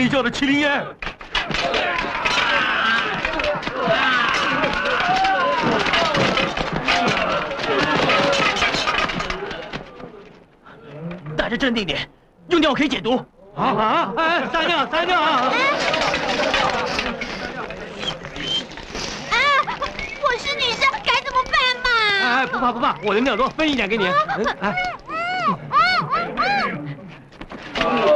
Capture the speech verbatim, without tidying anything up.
你叫的麒麟烟。大家镇定点，用尿可以解毒。啊啊！哎，撒尿撒尿啊！ 啊，我是女生，该怎么办嘛？ 哎，不怕不怕，我的尿多，分一点给你。哎。